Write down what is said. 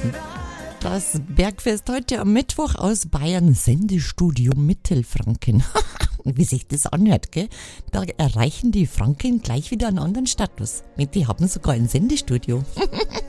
Das Bergfest heute am Mittwoch aus Bayern, Sendestudio Mittelfranken. Wie sich das anhört, gell? Da erreichen die Franken gleich wieder einen anderen Status. Die haben sogar ein Sendestudio.